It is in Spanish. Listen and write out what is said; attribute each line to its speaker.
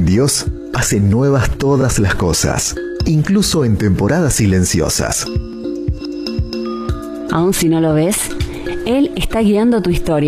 Speaker 1: Dios hace nuevas todas las cosas, incluso en temporadas silenciosas.
Speaker 2: Aun si no lo ves, Él está guiando tu historia.